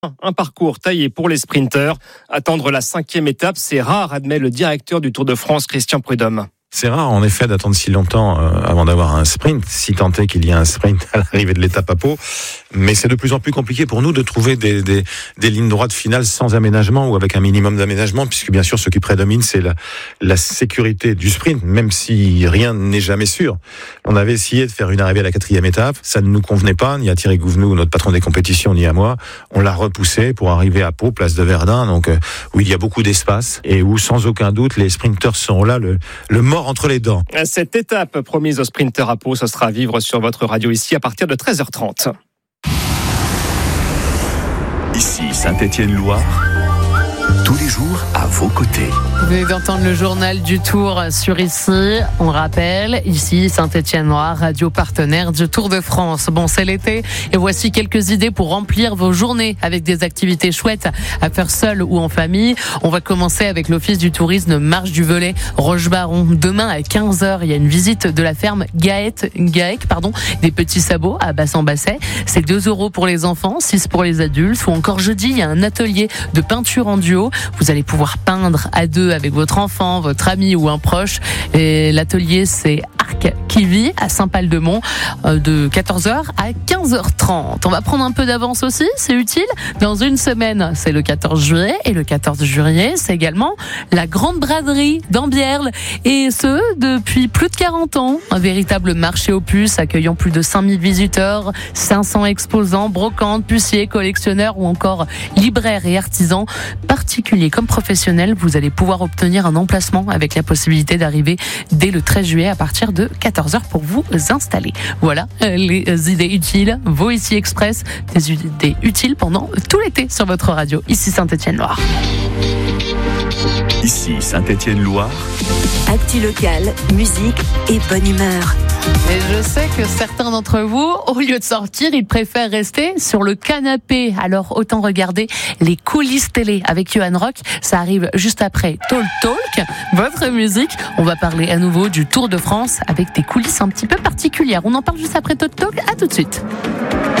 Un parcours taillé pour les sprinteurs. Attendre la 5e étape, c'est rare, admet le directeur du Tour de France, Christian Prudhomme. C'est rare, en effet, d'attendre si longtemps avant d'avoir un sprint, si tant est qu'il y a un sprint à l'arrivée de l'étape à Pau. Mais c'est de plus en plus compliqué pour nous de trouver des lignes droites finales sans aménagement ou avec un minimum d'aménagement, puisque bien sûr, ce qui prédomine, c'est la sécurité du sprint, même si rien n'est jamais sûr. On avait essayé de faire une arrivée à la 4e étape, ça ne nous convenait pas, ni à Thierry Gouvenou, notre patron des compétitions, ni à moi. On l'a repoussé pour arriver à Pau, place de Verdun, donc où il y a beaucoup d'espace et où, sans aucun doute, les sprinteurs seront là, le mort entre les dents. Cette étape promise aux sprinteurs à Pau, ce sera à vivre sur votre radio ici à partir de 13h30. Ici Saint-Étienne-Loire, tous les jours à vos côtés. Vous venez d'entendre le journal du Tour sur ici. On rappelle, ici Saint-Étienne-Loire, radio partenaire du Tour de France. Bon, c'est l'été et voici quelques idées pour remplir vos journées avec des activités chouettes à faire seul ou en famille. On va commencer avec l'Office du tourisme Marche du Velay, Roche-Baron. Demain à 15h, il y a une visite de la ferme Gaec, des petits sabots à Bassan-Basset. C'est 2 € pour les enfants, 6 pour les adultes. Ou encore jeudi, il y a un atelier de peinture en duo. Vous allez pouvoir peindre à 2 avec votre enfant, votre ami ou un proche. Et l'atelier, c'est Arc qui vit à Saint-Pal-de-Mont de 14h à 15h30. On va prendre un peu d'avance aussi, c'est utile. Dans une semaine, c'est le 14 juillet et le 14 juillet, c'est également la Grande Braderie d'Ambierle. Et ce, depuis plus de 40 ans. Un véritable marché aux puces accueillant plus de 5000 visiteurs, 500 exposants, brocantes, puciers, collectionneurs ou encore libraires et artisans. Particuliers comme professionnels, vous allez pouvoir obtenir un emplacement avec la possibilité d'arriver dès le 13 juillet à partir de 14h pour vous installer. Voilà les idées utiles, vos ici Express, des idées utiles pendant tout l'été sur votre radio, ici Saint-Étienne-Loire. Ici Saint-Étienne-Loire. Actu locale, musique et bonne humeur. Et je sais que certains d'entre vous, au lieu de sortir, ils préfèrent rester sur le canapé. Alors autant regarder les coulisses télé avec Johan Rock. Ça arrive juste après Talk Talk, votre musique. On va parler à nouveau du Tour de France avec des coulisses un petit peu particulières. On en parle juste après Talk Talk. À tout de suite.